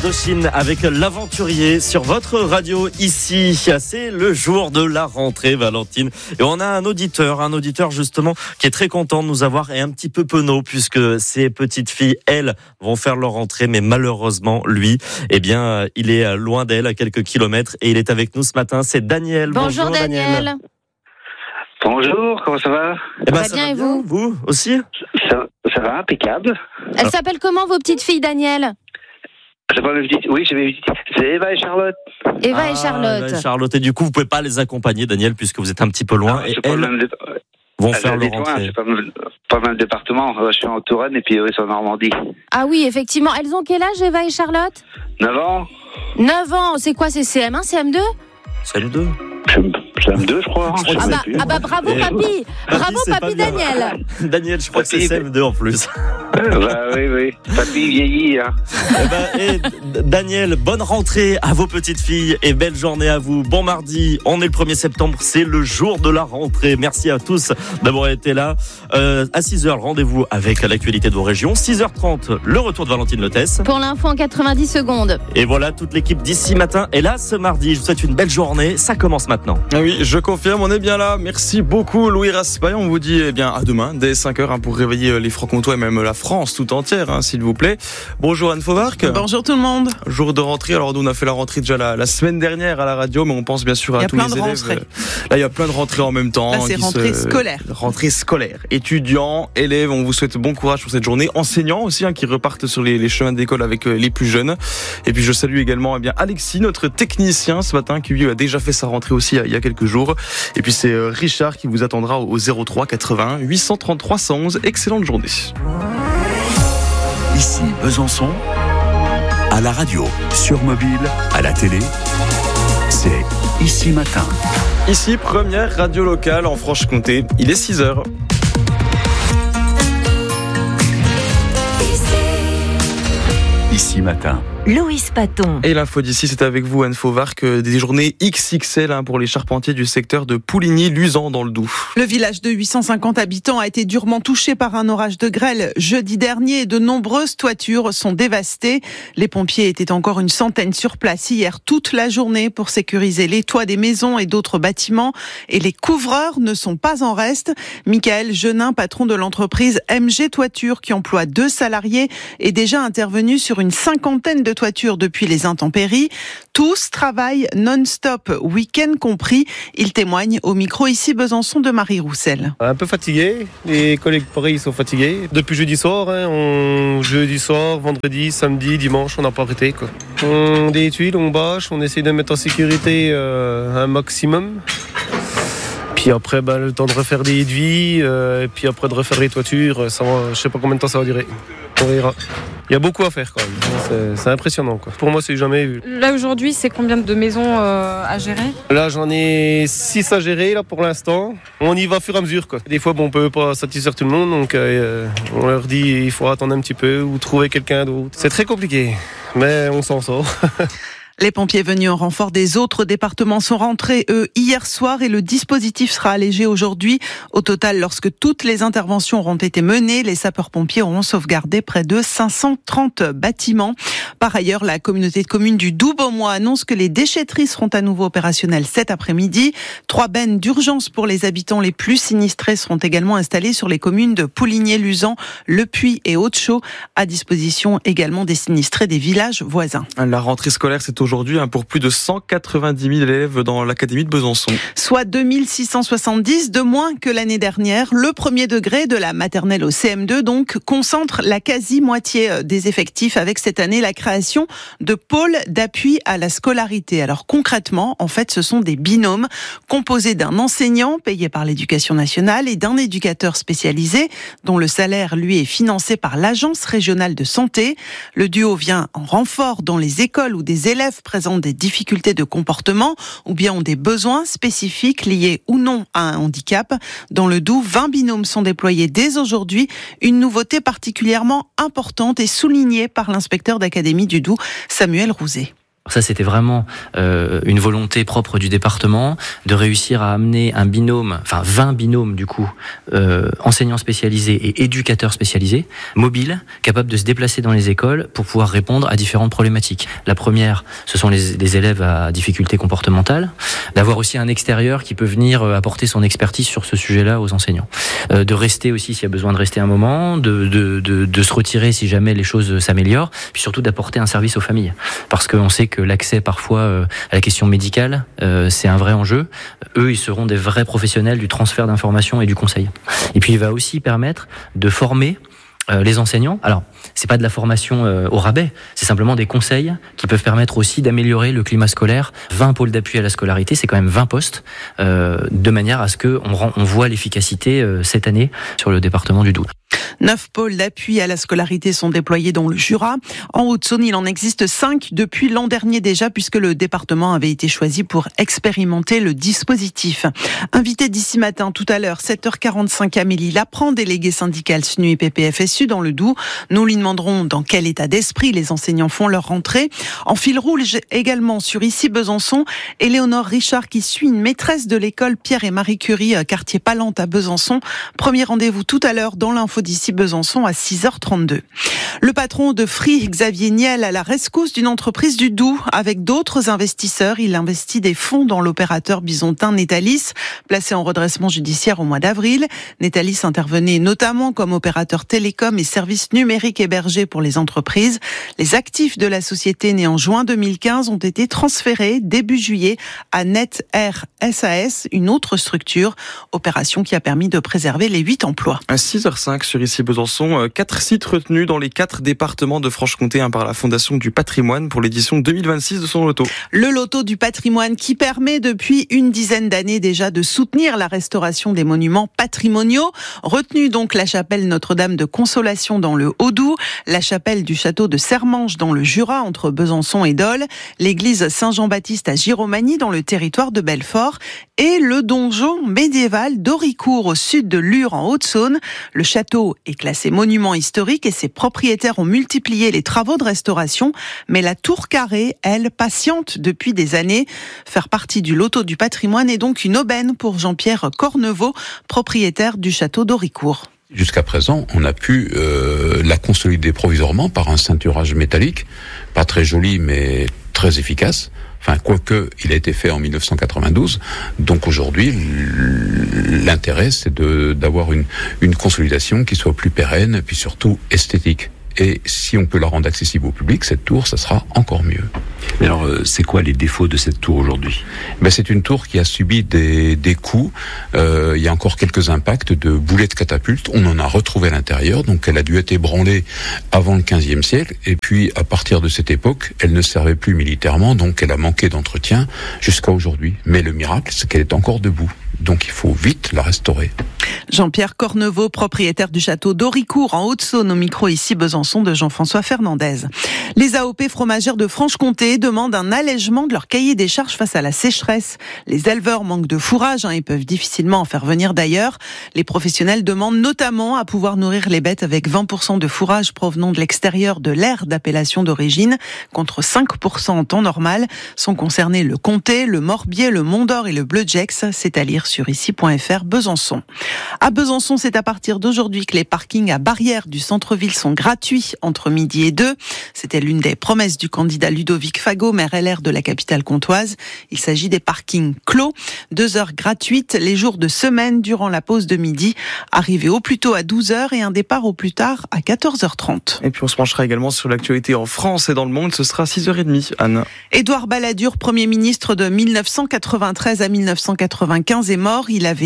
Indochine avec l'aventurier sur votre radio ici. C'est le jour de la rentrée, Valentine. Et on a un auditeur justement qui est très content de nous avoir et un petit peu penaud puisque ses petites filles, elles, vont faire leur rentrée. Mais malheureusement, lui, il est loin d'elle à quelques kilomètres et il est avec nous ce matin. C'est Daniel. Bonjour Daniel. Bonjour, comment ça va ? Ça va bien et vous ? Vous aussi ? Ça va, impeccable. Elles s'appellent comment vos petites filles, Daniel ? Oui, j'ai mes petites. C'est Eva et Charlotte. Eva et Charlotte. Et du coup, vous pouvez pas les accompagner, Daniel, puisque vous êtes un petit peu loin. Et elles vont faire leur rentrée. C'est pas mal de départements. Je suis en Touraine et puis eux sont en Normandie. Ah oui, effectivement. Elles ont quel âge, Eva et Charlotte ? 9 ans. 9 ans. C'est quoi, c'est CM1, CM2 ? CM2. CM2, je crois. Bravo, papy. Bravo, papy Daniel. Daniel, je crois que c'est CM2 en plus. Oui. Papy vieillit. Hein. Daniel, bonne rentrée à vos petites filles et belle journée à vous. Bon mardi, on est le 1er septembre, c'est le jour de la rentrée. Merci à tous d'avoir été là. À 6h, rendez-vous avec l'actualité de vos régions. 6h30, le retour de Valentine Lotès. Pour l'info en 90 secondes. Et voilà, toute l'équipe d'ici matin est là ce mardi. Je vous souhaite une belle journée. Ça commence maintenant. Ah oui, je confirme, on est bien là. Merci beaucoup Louis Raspail. On vous dit à demain dès 5h pour réveiller les Francs-Comtois et même la France tout entière, s'il vous plaît. Bonjour Anne Fauvarc. Bonjour tout le monde. Jour de rentrée. Alors nous on a fait la rentrée déjà la semaine dernière à la radio, mais on pense bien sûr à tous les élèves. Là il y a plein de rentrées en même temps. Là c'est scolaire. Rentrée scolaire. Étudiants, élèves, on vous souhaite bon courage pour cette journée. Enseignants aussi qui repartent sur les chemins d'école avec les plus jeunes. Et puis je salue également Alexis, notre technicien ce matin, qui lui a déjà fait sa rentrée aussi il y a quelques jours. Et puis c'est Richard qui vous attendra au 03 81 833 111. Excellente journée. Ici Besançon, à la radio, sur mobile, à la télé, c'est Ici Matin. Ici, première radio locale en Franche-Comté, il est 6h. Ici Matin. Louis Paton. Et l'info d'ici, c'est avec vous, Anne Fauvarc, des journées XXL pour les charpentiers du secteur de Pouligny-Luzan dans le Doubs. Le village de 850 habitants a été durement touché par un orage de grêle jeudi dernier. De nombreuses toitures sont dévastées. Les pompiers étaient encore une centaine sur place hier toute la journée pour sécuriser les toits des maisons et d'autres bâtiments. Et les couvreurs ne sont pas en reste. Michael Genin, patron de l'entreprise MG Toiture, qui emploie 2 salariés, est déjà intervenu sur une cinquantaine de toitures depuis les intempéries. Tous travaillent non-stop, week-end compris. Ils témoignent au micro ici Besançon de Marie Roussel. Un peu fatigué, les collègues pareil sont fatigués. Depuis jeudi soir, jeudi soir, vendredi, samedi, dimanche, on n'a pas arrêté. On des tuiles, on bâche, on essaie de mettre en sécurité un maximum. Puis après, le temps de refaire des devis, et puis après de refaire les toitures, ça va, je ne sais pas combien de temps ça va durer. On verra. Il y a beaucoup à faire quand même, c'est impressionnant. Pour moi, c'est jamais vu. Là aujourd'hui, c'est combien de maisons à gérer ? Là, j'en ai 6 à gérer là, pour l'instant. On y va au fur et à mesure. Des fois, on ne peut pas satisfaire tout le monde, donc on leur dit il faut attendre un petit peu ou trouver quelqu'un d'autre. C'est très compliqué, mais on s'en sort. Les pompiers venus en renfort des autres départements sont rentrés, eux, hier soir et le dispositif sera allégé aujourd'hui. Au total, lorsque toutes les interventions auront été menées, les sapeurs-pompiers auront sauvegardé près de 530 bâtiments. Par ailleurs, la communauté de communes du Doubs-Beaumois annonce que les déchetteries seront à nouveau opérationnelles cet après-midi. 3 bennes d'urgence pour les habitants les plus sinistrés seront également installées sur les communes de Pouligny-Luzan, Le Puy et Haute-Chaux, à disposition également des sinistrés des villages voisins. La rentrée scolaire, c'est aujourd'hui pour plus de 190 000 élèves dans l'académie de Besançon. Soit 2670 de moins que l'année dernière. Le premier degré de la maternelle au CM2 donc concentre la quasi-moitié des effectifs avec cette année la création de pôles d'appui à la scolarité. Alors concrètement, en fait, ce sont des binômes composés d'un enseignant payé par l'Éducation nationale et d'un éducateur spécialisé dont le salaire, lui, est financé par l'Agence régionale de santé. Le duo vient en renfort dans les écoles où des élèves présentent des difficultés de comportement ou bien ont des besoins spécifiques liés ou non à un handicap. Dans le Doubs, 20 binômes sont déployés dès aujourd'hui. Une nouveauté particulièrement importante est soulignée par l'inspecteur d'académie du Doubs, Samuel Rouzet. Ça, c'était vraiment une volonté propre du département de réussir à amener un binôme, 20 binômes du coup, enseignants spécialisés et éducateurs spécialisés, mobiles, capables de se déplacer dans les écoles pour pouvoir répondre à différentes problématiques. La première, ce sont les élèves à difficultés comportementales, d'avoir aussi un extérieur qui peut venir apporter son expertise sur ce sujet-là aux enseignants, de rester aussi s'il y a besoin de rester un moment, de se retirer si jamais les choses s'améliorent, puis surtout d'apporter un service aux familles, parce qu'on sait que l'accès parfois à la question médicale, c'est un vrai enjeu. Eux, ils seront des vrais professionnels du transfert d'informations et du conseil. Et puis, il va aussi permettre de former les enseignants. Alors, c'est pas de la formation au rabais, c'est simplement des conseils qui peuvent permettre aussi d'améliorer le climat scolaire. 20 pôles d'appui à la scolarité, c'est quand même 20 postes, de manière à ce qu'on voit l'efficacité cette année sur le département du Doubs. 9 pôles d'appui à la scolarité sont déployés dans le Jura. En Haute-Saône, il en existe 5 depuis l'an dernier déjà, puisque le département avait été choisi pour expérimenter le dispositif. Invité d'ici matin, tout à l'heure, 7h45, Amélie Laprand, déléguée syndicale SNU et PPFSU dans le Doubs. Nous lui demanderons dans quel état d'esprit les enseignants font leur rentrée. En fil rouge également sur Issy Besançon, Éléonore Richard qui suit une maîtresse de l'école Pierre et Marie Curie, quartier Palante à Besançon. Premier rendez-vous tout à l'heure dans l'info d'ici Besançon à 6h32. Le patron de Free, Xavier Niel, à la rescousse d'une entreprise du Doubs. Avec d'autres investisseurs, il investit des fonds dans l'opérateur bisontin Netalis, placé en redressement judiciaire au mois d'avril. Netalis intervenait notamment comme opérateur télécom et services numériques hébergés pour les entreprises. Les actifs de la société née en juin 2015 ont été transférés début juillet à NetAir SAS, une autre structure. Opération qui a permis de préserver les 8 emplois. À 6h05 sur Issy Besançon, 4 sites retenus dans les 4 départements de Franche-Comté par la Fondation du Patrimoine pour l'édition 2026 de son loto. Le loto du patrimoine qui permet depuis une dizaine d'années déjà de soutenir la restauration des monuments patrimoniaux. Retenu donc la chapelle Notre-Dame de Consolation dans le Haut-Doubs, la chapelle du château de Sermanges dans le Jura entre Besançon et Dole, l'église Saint-Jean-Baptiste à Giromagny dans le territoire de Belfort et le donjon médiéval d'Auricourt au sud de Lure en Haute-Saône. Le château est classé monument historique et ses propriétaires ont multiplié les travaux de restauration, mais la tour carrée, elle, patiente depuis des années. Faire partie du loto du patrimoine est donc une aubaine pour Jean-Pierre Cornevaux, propriétaire du château d'Auricourt. Jusqu'à présent, on a pu la consolider provisoirement par un ceinturage métallique, pas très joli mais très efficace. Enfin, quoique il a été fait en 1992. Donc aujourd'hui, l'intérêt, c'est d'avoir une consolidation qui soit plus pérenne, puis surtout esthétique. Et si on peut la rendre accessible au public, cette tour, ça sera encore mieux. Mais alors, c'est quoi les défauts de cette tour aujourd'hui ? C'est une tour qui a subi des coups. Il y a encore quelques impacts de boulets de catapulte. On en a retrouvé à l'intérieur, donc elle a dû être ébranlée avant le XVe siècle. Et puis, à partir de cette époque, elle ne servait plus militairement, donc elle a manqué d'entretien jusqu'à aujourd'hui. Mais le miracle, c'est qu'elle est encore debout. Donc il faut vite la restaurer. Jean-Pierre Cornevaux, propriétaire du château d'Auricourt en Haute-Saône, au micro ici Besançon de Jean-François Fernandez. Les AOP fromagères de Franche-Comté demandent un allègement de leur cahier des charges face à la sécheresse. Les éleveurs manquent de fourrage et peuvent difficilement en faire venir d'ailleurs. Les professionnels demandent notamment à pouvoir nourrir les bêtes avec 20% de fourrage provenant de l'extérieur de l'aire d'appellation d'origine, contre 5% en temps normal. Sont concernés le Comté, le Morbier, le Mont-d'Or et le Bleu-Gex. C'est à lire sur ici.fr Besançon. À Besançon, c'est à partir d'aujourd'hui que les parkings à Barrières du centre-ville sont gratuits entre midi et 2. C'était l'une des promesses du candidat Ludovic Fagot, maire LR de la capitale comtoise. Il s'agit des parkings clos, 2 heures gratuites les jours de semaine durant la pause de midi, arrivée au plus tôt à 12h et un départ au plus tard à 14h30. Et puis on se penchera également sur l'actualité en France et dans le monde, ce sera 6h30, Anne. Édouard Balladur, Premier ministre de 1993 à 1995, est mort. Il avait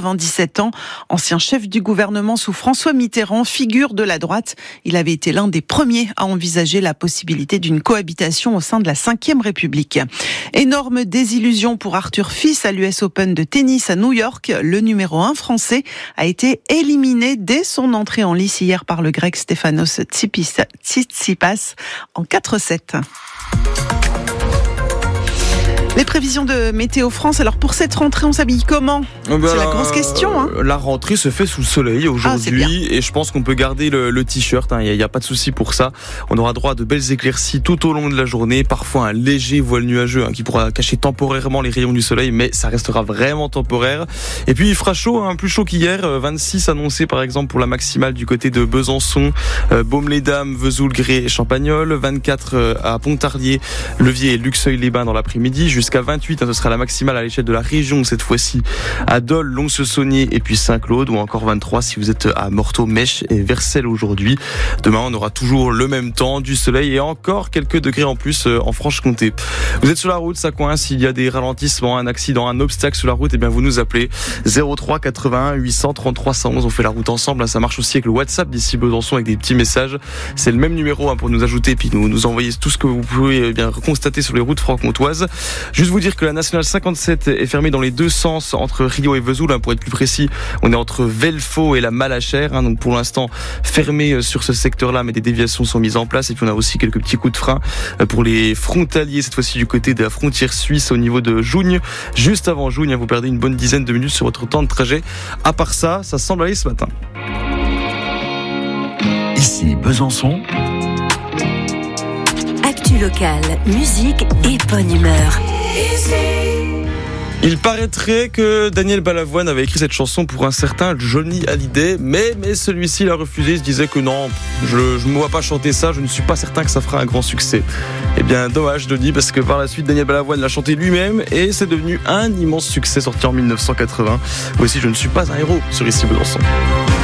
97 ans. Ancien chef du gouvernement sous François Mitterrand, figure de la droite. Il avait été l'un des premiers à envisager la possibilité d'une cohabitation au sein de la Ve République. Énorme désillusion pour Arthur Fils à l'US Open de tennis à New York. Le numéro 1 français a été éliminé dès son entrée en lice hier par le grec Stefanos Tsitsipas en 4-7. Les prévisions de Météo France, alors pour cette rentrée, on s'habille comment ? C'est la grosse question. Hein. La rentrée se fait sous le soleil aujourd'hui et je pense qu'on peut garder le t-shirt, il n'y a pas de souci pour ça. On aura droit à de belles éclaircies tout au long de la journée, parfois un léger voile nuageux qui pourra cacher temporairement les rayons du soleil, mais ça restera vraiment temporaire. Et puis il fera chaud, plus chaud qu'hier, 26 annoncé par exemple pour la maximale du côté de Besançon, Baume-les-Dames, Vesoul, Grès et Champagnole, 24 à Pontarlier, Levier et Luxeuil-les-Bains dans l'après-midi, jusqu'à 28, ce sera la maximale à l'échelle de la région cette fois-ci, à Dole, Lons-le-Saunier et puis Saint-Claude, ou encore 23 si vous êtes à Morteau, Mèche et Vercelles aujourd'hui. Demain on aura toujours le même temps, du soleil et encore quelques degrés en plus en Franche-Comté. Vous êtes sur la route, ça coince, il y a des ralentissements, un accident, un obstacle sur la route, et bien vous nous appelez 03 81 833 111, on fait la route ensemble, ça marche aussi avec le WhatsApp d'ici Besançon avec des petits messages, c'est le même numéro pour nous ajouter et puis nous envoyer tout ce que vous pouvez bien constater sur les routes franc-comtoises. Juste vous dire que la nationale 57 est fermée dans les deux sens entre Rio et Vesoul, pour être plus précis, on est entre Velfaux et la Malachère, donc pour l'instant fermé sur ce secteur-là, mais des déviations sont mises en place et puis on a aussi quelques petits coups de frein pour les frontaliers, cette fois-ci du côté de la frontière suisse au niveau de Jougne. Juste avant Jougne, vous perdez une bonne dizaine de minutes sur votre temps de trajet. À part ça semble aller ce matin. Ici Besançon. Actu local, musique et bonne humeur. Il paraîtrait que Daniel Balavoine avait écrit cette chanson pour un certain Johnny Hallyday, mais celui-ci l'a refusé, il se disait que non, je ne me vois pas chanter ça, je ne suis pas certain que ça fera un grand succès. Eh bien, dommage Johnny, parce que par la suite, Daniel Balavoine l'a chanté lui-même et c'est devenu un immense succès sorti en 1980. Voici Je ne suis pas un héros sur Ici Besançon.